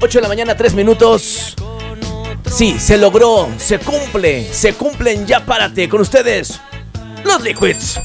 8 de la mañana, 3 minutos. Sí, se logró, se cumplen ya párate con ustedes, los Liquids.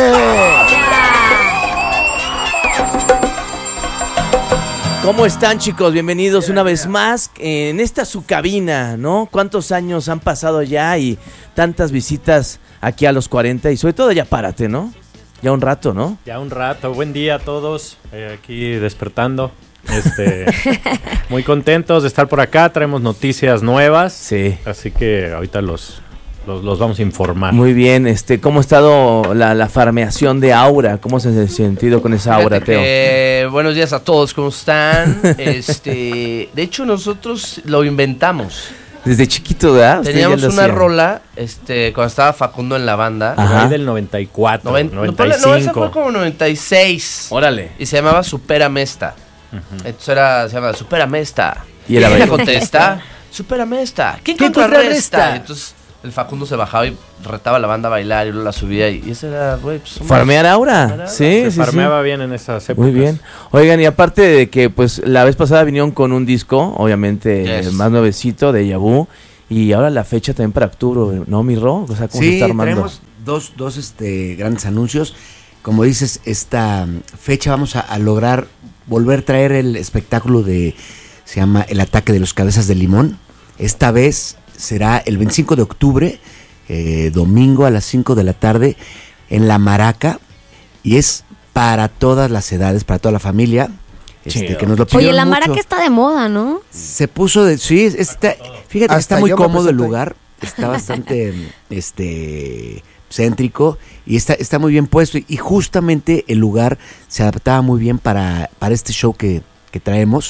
¿Cómo están, chicos? Bienvenidos una vez más en esta su cabina, ¿no? ¿Cuántos años han pasado ya y tantas visitas aquí a los 40? Y sobre todo ya párate, ¿no? Ya un rato, ¿no? Ya un rato. Buen día a todos, aquí despertando. Muy contentos de estar por acá. Traemos noticias nuevas. Sí. Así que ahorita los vamos a informar. Muy bien. ¿Cómo ha estado la farmeación de Aura? ¿Cómo se ha sentido con esa Aura, Teo? Buenos días a todos, ¿cómo están? De hecho, nosotros lo inventamos. Desde chiquito, ¿verdad? Teníamos una rola, cuando estaba Facundo en la banda. Ahí del 94, 95. No, esa fue como 96. Órale. Y se llamaba Supérame esta. Entonces se llamaba Supérame esta. Y ella contesta, Supérame esta. ¿Quién contrarresta? Entonces el Facundo se bajaba y retaba a la banda a bailar y luego la subía. Y ese era, güey, pues... ¿Farmear Aura? Sí, se farmeaba bien en esas épocas. Muy bien. Oigan, y aparte de que, pues, la vez pasada vinieron con un disco, obviamente, más nuevecito, de Déjà Vu, y ahora la fecha también para octubre, ¿no, mi Ro? O sea, ¿cómo se está armando? Tenemos dos grandes anuncios. Como dices, esta fecha vamos a lograr volver a traer el espectáculo se llama El Ataque de los Cabezas de Limón. Esta vez será el 25 de octubre, domingo a las 5 de la tarde, en La Maraca, y es para todas las edades, para toda la familia. Que nos lo pidieron. Oye, La Maraca mucho. Está de moda, ¿no? Se puso fíjate, está muy cómodo el lugar, está bastante céntrico y está muy bien puesto, y justamente el lugar se adaptaba muy bien para este show que traemos.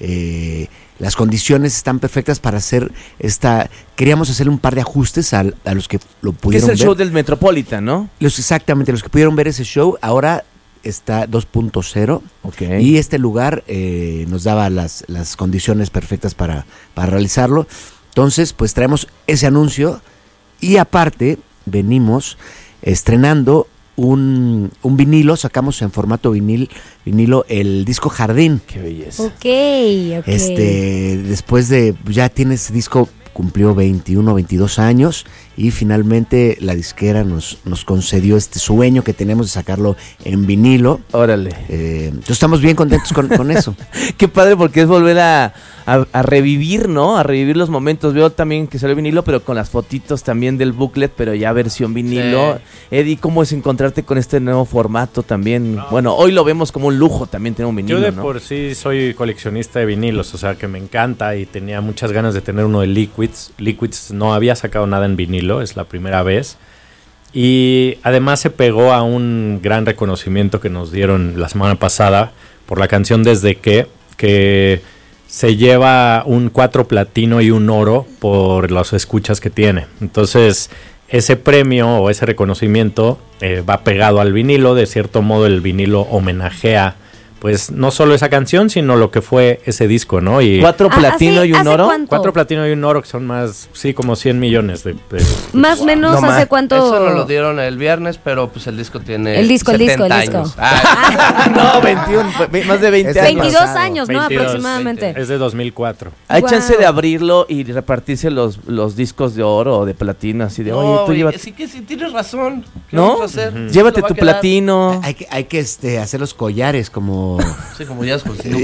Las condiciones están perfectas para hacer queríamos hacer un par de ajustes a los que lo pudieron ver. Es el show del Metropolitan, ¿no? Exactamente, los que pudieron ver ese show, ahora está 2.0. Okay. Y este lugar nos daba las condiciones perfectas para realizarlo. Entonces, pues traemos ese anuncio, y aparte venimos estrenando un vinilo, sacamos en formato vinilo el disco Jardín. Qué belleza. Ok. Después de, ya tiene ese disco, cumplió 21, 22 años, y finalmente la disquera nos concedió este sueño que tenemos de sacarlo en vinilo. Órale. Entonces estamos bien contentos con eso. Qué padre, porque es volver a revivir, ¿no? A revivir los momentos. Veo también que salió vinilo, pero con las fotitos también del booklet, pero ya versión vinilo. Sí. Eddie, ¿cómo es encontrarte con este nuevo formato también? No. Bueno, hoy lo vemos como un lujo también tener un vinilo, yo ¿no? Por sí soy coleccionista de vinilos, o sea que me encanta, y tenía muchas ganas de tener uno de Liquids. Liquids no había sacado nada en vinilo, es la primera vez. Y además se pegó a un gran reconocimiento que nos dieron la semana pasada por la canción Desde que se lleva un 4 platino y un oro por las escuchas que tiene. Entonces, ese premio o ese reconocimiento va pegado al vinilo. De cierto modo, el vinilo homenajea, pues, no solo esa canción, sino lo que fue ese disco, ¿no? Y 4 platino y un oro. ¿Cuánto? 4 platino y un oro, que son más, sí, como 100 millones de más o menos, ¿hace cuánto? Eso nos lo dieron el viernes, pero pues el disco tiene el disco. años. No, 21, más de 20 años. 22 años, ¿no? 22, Aproximadamente. 20. Es de 2004. Hay chance de abrirlo y repartirse los discos de oro o de platino, así de, oye, tú llévate. Sí, que sí, tienes razón. ¿No? Vamos a hacer? Llévate tu platino. Hay que hacer los collares como... Sí, como ya es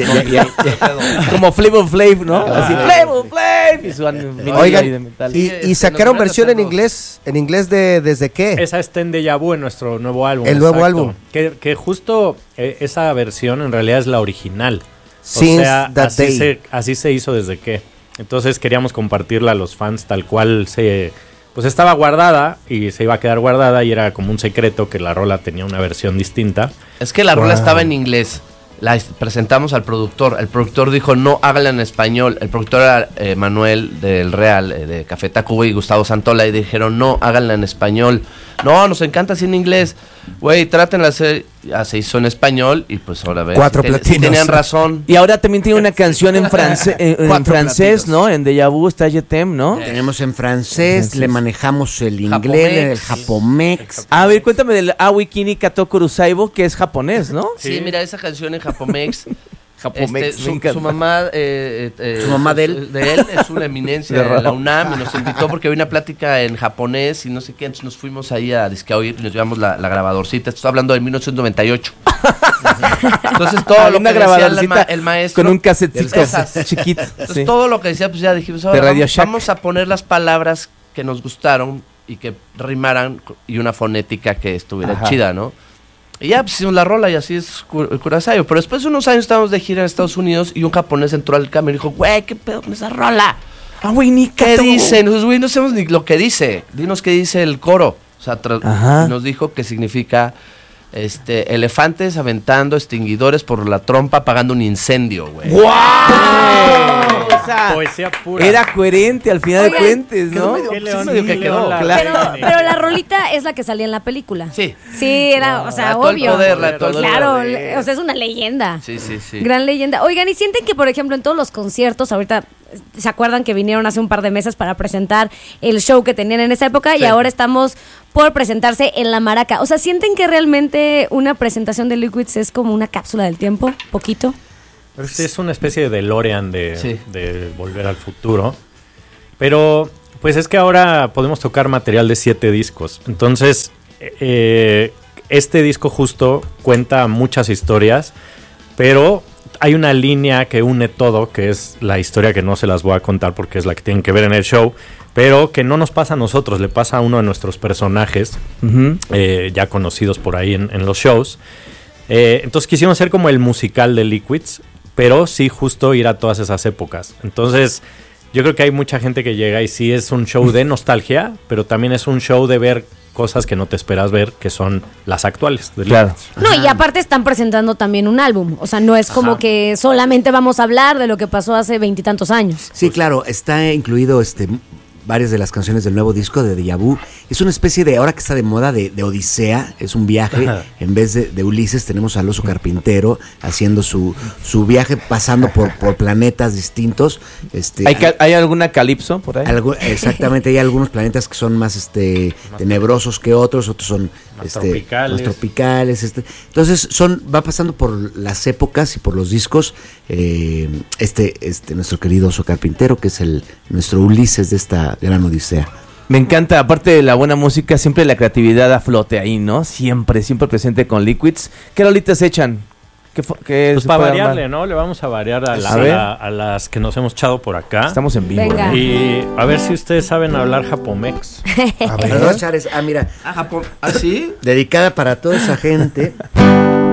como Flavor Flav, ¿no? Así, Flavor Flav. Y su Oigan, de metal. y sacaron versión en inglés de ¿Desde qué? Esa está en Déjà Vu, en nuestro nuevo álbum. El nuevo álbum. Que justo esa versión en realidad es la original. Since o sea, that day. así se hizo desde que. Entonces queríamos compartirla a los fans tal cual pues estaba guardada y se iba a quedar guardada, y era como un secreto que la rola tenía una versión distinta. Es que la rola estaba en inglés. La presentamos al productor. El productor dijo, no, hágala en español. El productor era Manuel del Real, de Café Tacuba, y Gustavo Santola, y dijeron, no, háganla en español. No, nos encanta así en inglés. Güey, trátenla, se hizo en español, y pues ahora ven. 4 platinos. Si tenían razón. Y ahora también tiene una canción en francés, ¿no? En Déjà Vu está Je t'aime, ¿no? Tenemos en francés, le manejamos el inglés, el japomex. A ver, cuéntame del Awi Kini Kato Kurosaibo, que es japonés, ¿no? Sí, mira, esa canción en japomex Japomex, me encanta. Su mamá, Su mamá de él. Es una eminencia de la UNAM y nos invitó porque había una plática en japonés y no sé qué, entonces nos fuimos ahí a disque a oír y nos llevamos la grabadorcita. Estoy hablando de 1998. Entonces todo lo que decía el maestro con un casetcito esas. chiquito. Entonces Sí. todo lo que decía, pues ya dijimos, ahora vamos a poner las palabras que nos gustaron y que rimaran y una fonética que estuviera chida, ¿no? Y ya pues hicimos la rola y así es Kurosawa. Pero después de unos años estábamos de gira en Estados Unidos y un japonés entró al cámara y dijo, güey, ¿qué pedo con esa rola? Ah, güey, ni ¿Qué dice? Nosotros, güey, no sabemos ni lo que dice. Dinos qué dice el coro. O sea, nos dijo que significa elefantes aventando extinguidores por la trompa apagando un incendio, güey. ¡Wow! O sea, poesía pura. Era coherente al final de cuentas, ¿no? Pero la rolita es la que salía en la película. Sí. Sí, era, o sea, todo obvio. El poder, todo el claro, poder. o sea, es una leyenda. Sí. Gran leyenda. Oigan, ¿y sienten que, por ejemplo, en todos los conciertos, ahorita, ¿se acuerdan que vinieron hace un par de meses para presentar el show que tenían en esa época? Sí. Y ahora estamos por presentarse en La Maraca. O sea, ¿sienten que realmente una presentación de Liquids es como una cápsula del tiempo? ¿Poquito? Es una especie de DeLorean de Volver al Futuro. Pero, pues es que ahora podemos tocar material de 7 discos. Entonces, este disco justo cuenta muchas historias, pero hay una línea que une todo, que es la historia que no se las voy a contar porque es la que tienen que ver en el show, pero que no nos pasa a nosotros, le pasa a uno de nuestros personajes, ya conocidos por ahí en los shows. Entonces quisimos hacer como el musical de Liquids, pero sí justo ir a todas esas épocas. Entonces yo creo que hay mucha gente que llega y sí es un show de nostalgia, pero también es un show de ver cosas que no te esperas ver, que son las actuales. Claro. No, y aparte están presentando también un álbum. O sea, no es como que solamente vamos a hablar de lo que pasó hace 20 y tantos años. Sí, claro, está incluido varias de las canciones del nuevo disco de Déjà Vu. Es una especie de, ahora que está de moda, de Odisea. Es un viaje. Ajá. En vez de Ulises tenemos al oso carpintero haciendo su viaje, pasando por planetas distintos. ¿Hay alguna calipso por ahí? Exactamente, hay algunos planetas que son más tenebrosos que otros son más tropicales. Entonces va pasando por las épocas y por los discos. Nuestro querido oso carpintero, que es nuestro Ulises de esta gran odisea. Me encanta, aparte de la buena música, siempre la creatividad a flote ahí, ¿no? Siempre presente con Liquids. ¿Qué rolitas echan? Pues para variarle, ¿no? Le vamos a variar a las que nos hemos echado por acá. Estamos en vivo. Venga. ¿no? Y a ver si ustedes saben hablar japomex. A ver. Mira. ¿Ah, sí? Dedicada para toda esa gente.